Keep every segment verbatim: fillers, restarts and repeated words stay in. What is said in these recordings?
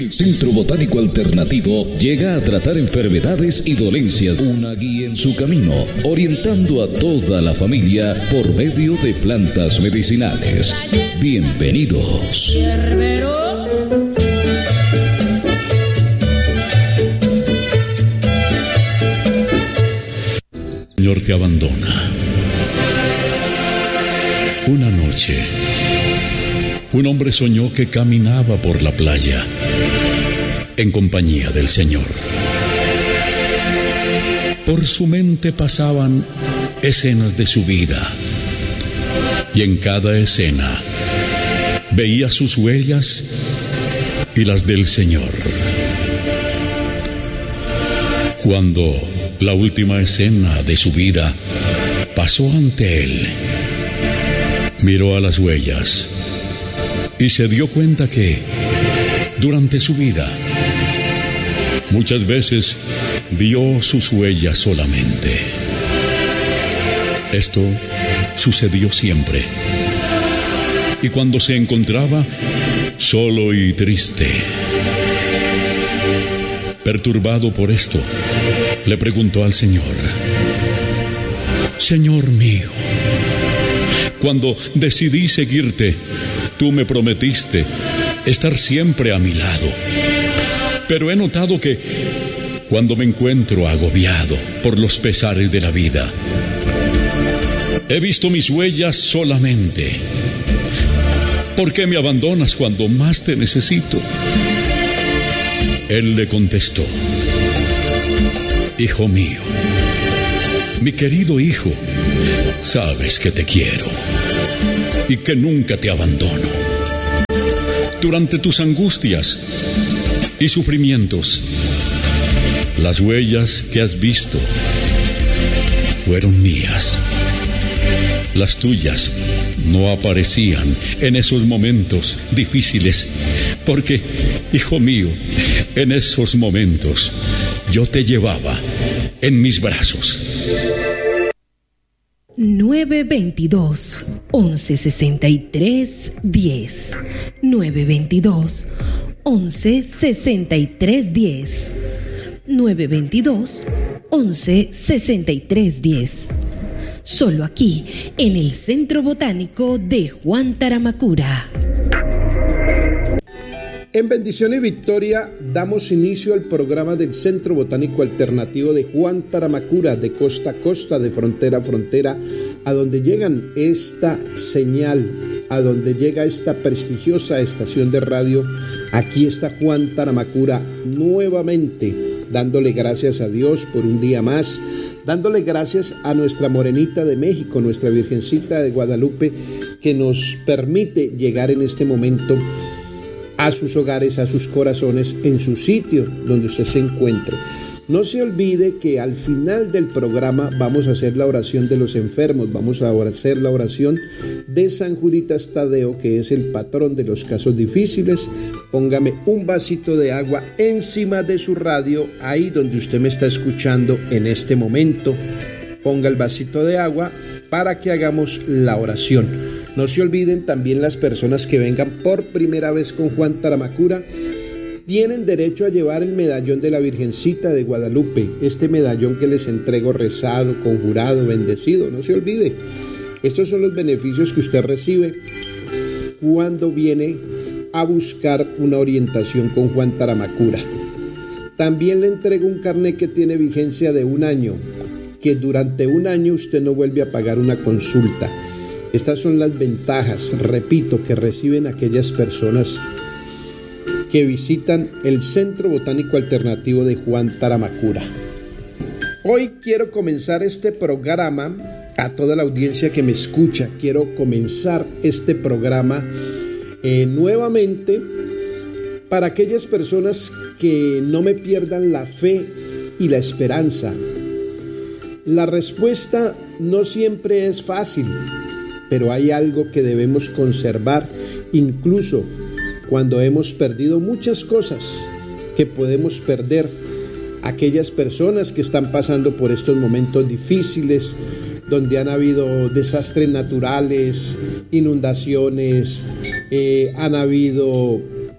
El Centro Botánico Alternativo llega a tratar enfermedades y dolencias, una guía en su camino, orientando a toda la familia por medio de plantas medicinales. Bienvenidos. El Señor te abandona. Una noche, un hombre soñó que caminaba por la playa en compañía del Señor. Por su mente pasaban escenas de su vida, y en cada escena veía sus huellas y las del Señor. Cuando la última escena de su vida pasó ante él, miró a las huellas y se dio cuenta que durante su vida muchas veces vio sus huellas solamente. Esto sucedió siempre. Y cuando se encontraba solo y triste, perturbado por esto, le preguntó al Señor: Señor mío, cuando decidí seguirte, tú me prometiste estar siempre a mi lado. Pero he notado que cuando me encuentro agobiado por los pesares de la vida, he visto mis huellas solamente. ¿Por qué me abandonas cuando más te necesito? Él le contestó: Hijo mío, mi querido hijo, sabes que te quiero y que nunca te abandono. Durante tus angustias y sufrimientos, las huellas que has visto fueron mías. Las tuyas no aparecían en esos momentos difíciles, porque, hijo mío, en esos momentos yo te llevaba en mis brazos. nueve veintidós, once sesenta y tres, diez. nueve veintidós, once sesenta y tres, diez. nueve veintidós, once sesenta y tres, diez. Solo aquí, en el Centro Botánico de Juan Taramacura. En bendición y victoria damos inicio al programa del Centro Botánico Alternativo de Juan Taramacura, de costa a costa, de frontera a frontera, a donde llegan esta señal, a donde llega esta prestigiosa estación de radio. Aquí está Juan Taramacura nuevamente, dándole gracias a Dios por un día más, dándole gracias a nuestra Morenita de México, nuestra Virgencita de Guadalupe, que nos permite llegar en este momento a sus hogares, a sus corazones, en su sitio donde usted se encuentre. No se olvide que al final del programa vamos a hacer la oración de los enfermos, vamos a hacer la oración de San Juditas Tadeo, que es el patrón de los casos difíciles. Póngame un vasito de agua encima de su radio, ahí donde usted me está escuchando en este momento. Ponga el vasito de agua para que hagamos la oración. No se olviden también las personas que vengan por primera vez con Juan Taramacura, tienen derecho a llevar el medallón de la Virgencita de Guadalupe, este medallón que les entrego rezado, conjurado, bendecido. No se olvide, estos son los beneficios que usted recibe cuando viene a buscar una orientación con Juan Taramacura. También le entrego un carnet que tiene vigencia de un año, que durante un año usted no vuelve a pagar una consulta. Estas son las ventajas, repito, que reciben aquellas personas que visitan el Centro Botánico Alternativo de Juan Taramacura. Hoy quiero comenzar este programa, a toda la audiencia que me escucha, quiero comenzar este programa eh, nuevamente para aquellas personas que no me pierdan la fe y la esperanza. La respuesta no siempre es fácil, pero hay algo que debemos conservar, incluso cuando hemos perdido muchas cosas que podemos perder. Aquellas personas que están pasando por estos momentos difíciles, donde han habido desastres naturales, inundaciones, eh, han habido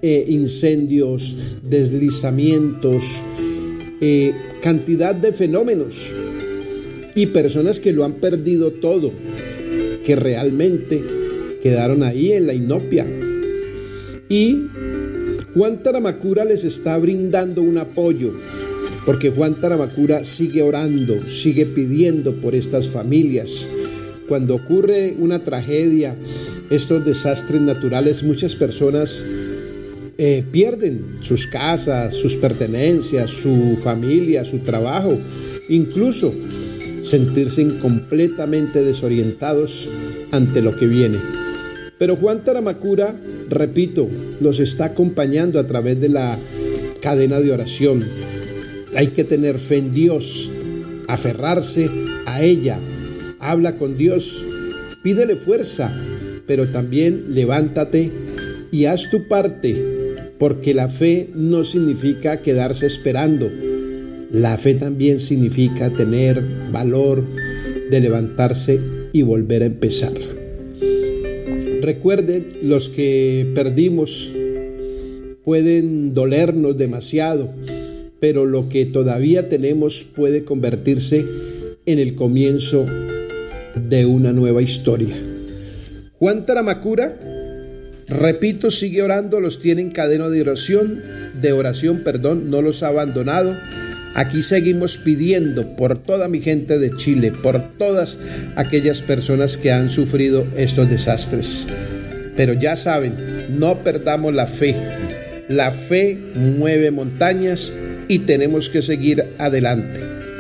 eh, incendios, deslizamientos, eh, cantidad de fenómenos y personas que lo han perdido todo, que realmente quedaron ahí en la inopia. Y Juan Taramacura les está brindando un apoyo, porque Juan Taramacura sigue orando, sigue pidiendo por estas familias. Cuando ocurre una tragedia, estos desastres naturales, muchas personas eh, pierden sus casas, sus pertenencias, su familia, su trabajo, incluso sentirse completamente desorientados ante lo que viene. Pero Juan Taramacura, repito, los está acompañando a través de la cadena de oración. Hay que tener fe en Dios, aferrarse a ella. Habla con Dios, pídele fuerza, pero también levántate y haz tu parte, porque la fe no significa quedarse esperando. La fe también significa tener valor de levantarse y volver a empezar. Recuerden, los que perdimos pueden dolernos demasiado, pero lo que todavía tenemos puede convertirse en el comienzo de una nueva historia. Juan Taramacura, repito, sigue orando, los tiene en cadena de oración, de oración, perdón, no los ha abandonado. Aquí seguimos pidiendo por toda mi gente de Chile, por todas aquellas personas que han sufrido estos desastres. Pero ya saben, no perdamos la fe. La fe mueve montañas y tenemos que seguir adelante.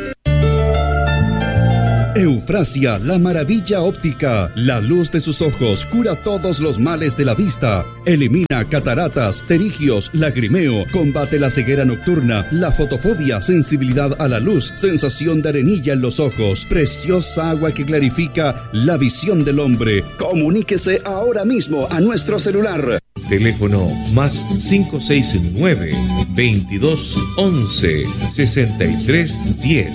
Eufrasia, la maravilla óptica. La luz de sus ojos cura todos los males de la vista. Elimina cataratas, pterigios, lagrimeo. Combate la ceguera nocturna, la fotofobia, sensibilidad a la luz, sensación de arenilla en los ojos. Preciosa agua que clarifica la visión del hombre. Comuníquese ahora mismo a nuestro celular. Teléfono más cinco seis nueve, veintidós once, sesenta y tres diez.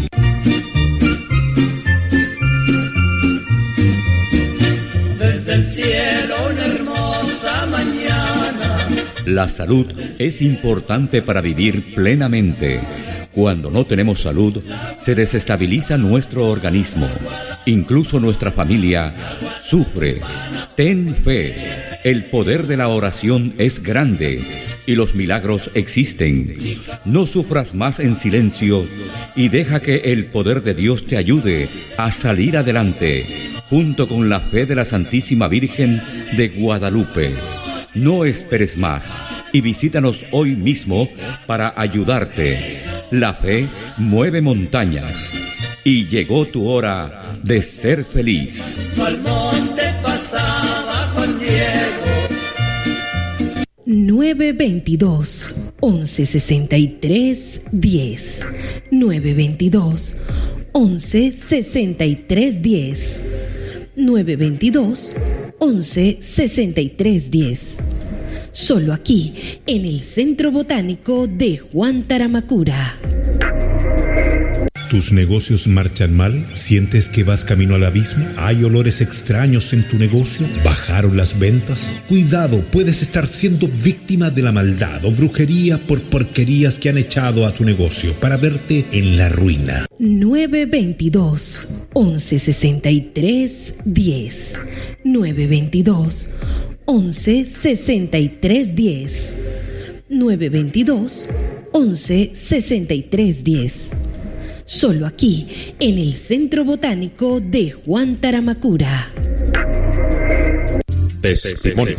Del cielo una hermosa mañana. La salud es importante para vivir plenamente. Cuando no tenemos salud, se desestabiliza nuestro organismo. Incluso nuestra familia sufre. Ten fe. El poder de la oración es grande y los milagros existen. No sufras más en silencio y deja que el poder de Dios te ayude a salir adelante, junto con la fe de la Santísima Virgen de Guadalupe. No esperes más y visítanos hoy mismo para ayudarte. La fe mueve montañas y llegó tu hora de ser feliz. Al monte pasaba Juan Diego. nueve veintidós, once sesenta y tres, diez. nueve veintidós, once sesenta y tres, diez. nueve veintidós, once sesenta y tres, diez. Solo aquí, en el Centro Botánico de Juan Taramacura. ¿Tus negocios marchan mal? ¿Sientes que vas camino al abismo? ¿Hay olores extraños en tu negocio? ¿Bajaron las ventas? Cuidado, puedes estar siendo víctima de la maldad o brujería por porquerías que han echado a tu negocio para verte en la ruina. nueve veintidós, once sesenta y tres, diez. nueve veintidós, once sesenta y tres, diez. nueve veintidós, once sesenta y tres, diez. Solo aquí, en el Centro Botánico de Juan Taramacura. Testimonios.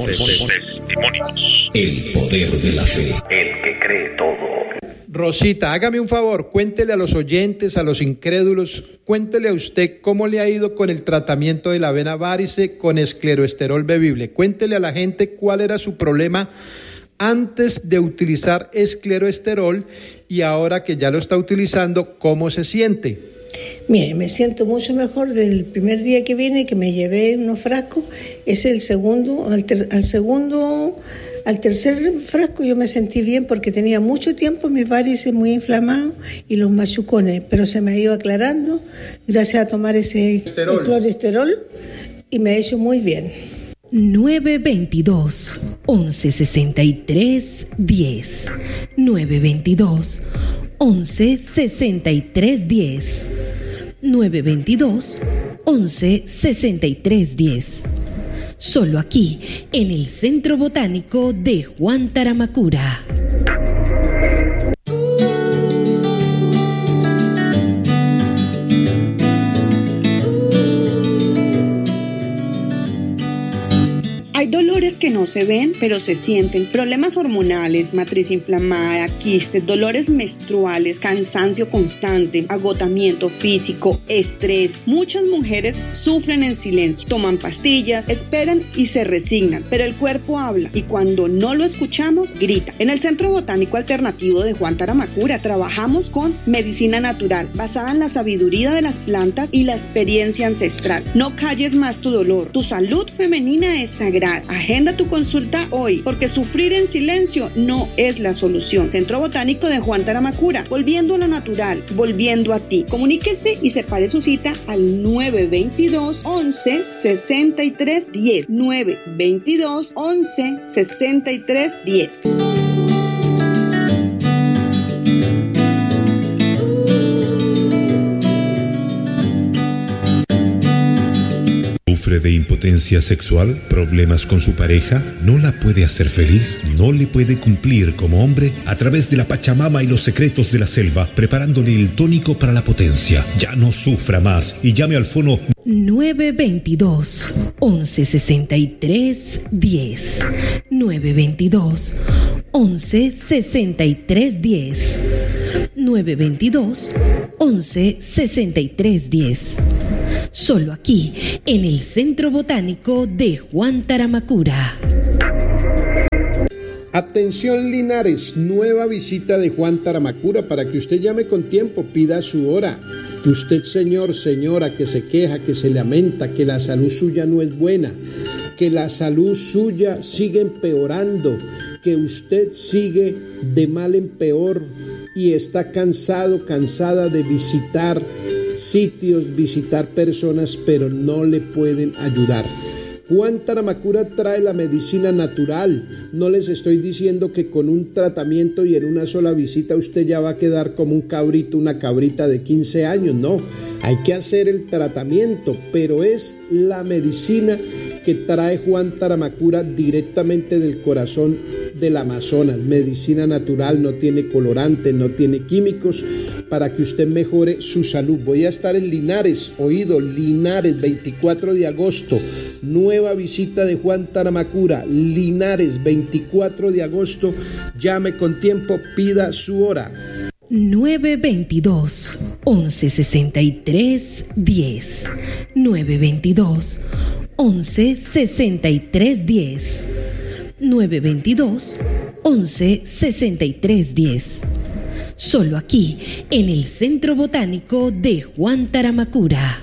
El poder de la fe. El que cree todo. Rosita, hágame un favor, cuéntele a los oyentes, a los incrédulos, cuéntele a usted cómo le ha ido con el tratamiento de la vena varice con escleroesterol bebible. Cuéntele a la gente cuál era su problema antes de utilizar escleroesterol y ahora que ya lo está utilizando, ¿cómo se siente? Mire, me siento mucho mejor desde el primer día que vine, que me llevé unos frascos. Es el segundo, al, ter, al segundo, al tercer frasco yo me sentí bien porque tenía mucho tiempo mis varices muy inflamados y los machucones, pero se me ha ido aclarando gracias a tomar ese cleroesterol y me ha hecho muy bien. nueve veintidós, once sesenta y tres, diez. nueve veintidós, once sesenta y tres, diez. nueve veintidós, once sesenta y tres, diez. Solo aquí, en el Centro Botánico de Juan Taramacura. Hay dolores que no se ven, pero se sienten. Problemas hormonales, matriz inflamada, quistes, dolores menstruales, cansancio constante, agotamiento físico, estrés. Muchas mujeres sufren en silencio, toman pastillas, esperan y se resignan, pero el cuerpo habla y cuando no lo escuchamos, grita. En el Centro Botánico Alternativo de Juan Taramacura trabajamos con medicina natural, basada en la sabiduría de las plantas y la experiencia ancestral. No calles más tu dolor. Tu salud femenina es sagrada. Agenda tu consulta hoy, porque sufrir en silencio no es la solución. Centro Botánico de Juan Taramacura, volviendo a lo natural, volviendo a ti. Comuníquese y separe su cita al nueve veintidós, once sesenta y tres, diez. nueve veintidós, once sesenta y tres, diez. ¿Sufre de impotencia sexual? ¿Problemas con su pareja? ¿No la puede hacer feliz? ¿No le puede cumplir como hombre? A través de la Pachamama y los secretos de la selva, preparándole el tónico para la potencia. Ya no sufra más y llame al fono nueve veintidós, once sesenta y tres, diez. nueve veintidós, once sesenta y tres, diez. nueve veintidós, once sesenta y tres, diez. Solo aquí, en el Centro Botánico de Juan Taramacura. Atención Linares, nueva visita de Juan Taramacura para que usted llame con tiempo, pida su hora. Usted, señor, señora, que se queja, que se lamenta, que la salud suya no es buena, que la salud suya sigue empeorando, que usted sigue de mal en peor y está cansado, cansada de visitar sitios, visitar personas, pero no le pueden ayudar. Juan Taramacura trae la medicina natural. No les estoy diciendo que con un tratamiento y en una sola visita usted ya va a quedar como un cabrito, una cabrita de quince años. No, hay que hacer el tratamiento, pero es la medicina que trae Juan Taramacura directamente del corazón del Amazonas. Medicina natural, no tiene colorantes, no tiene químicos, para que usted mejore su salud. Voy a estar en Linares, oído, Linares, veinticuatro de agosto, nueva visita de Juan Taramacura, Linares, veinticuatro de agosto, llame con tiempo, pida su hora. nueve veintidós, once sesenta y tres, diez. nueve veintidós, once sesenta y tres, diez. nueve veintidós, once sesenta y tres, diez. Solo aquí, en el Centro Botánico de Juan Taramacura.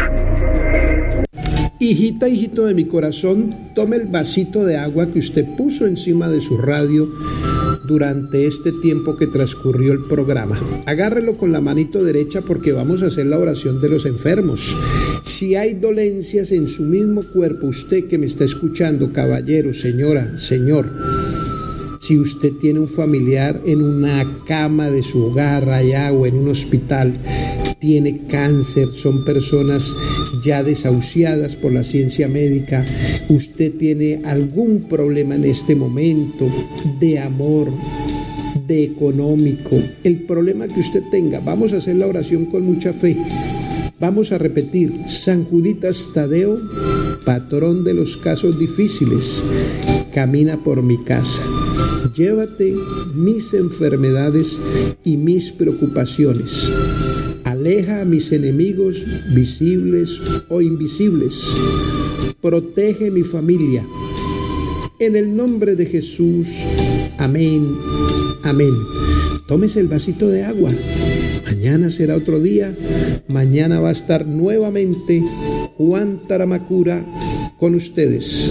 Hijita, hijito de mi corazón, tome el vasito de agua que usted puso encima de su radio durante este tiempo que transcurrió el programa. Agárrelo con la manito derecha porque vamos a hacer la oración de los enfermos. Si hay dolencias en su mismo cuerpo, usted que me está escuchando, caballero, señora, señor, si usted tiene un familiar en una cama de su hogar allá o en un hospital, tiene cáncer, son personas ya desahuciadas por la ciencia médica, usted tiene algún problema en este momento de amor, de económico, el problema que usted tenga, vamos a hacer la oración con mucha fe. Vamos a repetir: San Juditas Tadeo, patrón de los casos difíciles, camina por mi casa. Llévate mis enfermedades y mis preocupaciones. Aleja a mis enemigos, visibles o invisibles. Protege mi familia. En el nombre de Jesús. Amén. Amén. Tómese el vasito de agua. Mañana será otro día. Mañana va a estar nuevamente Juan Taramacura con ustedes.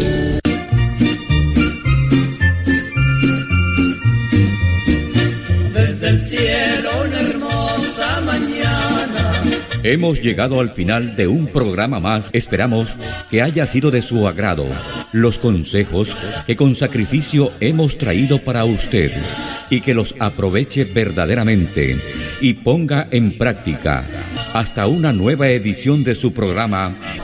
Desde el cielo una hermosa mañana. Hemos llegado al final de un programa más. Esperamos que haya sido de su agrado los consejos que con sacrificio hemos traído para usted y que los aproveche verdaderamente y ponga en práctica. Hasta una nueva edición de su programa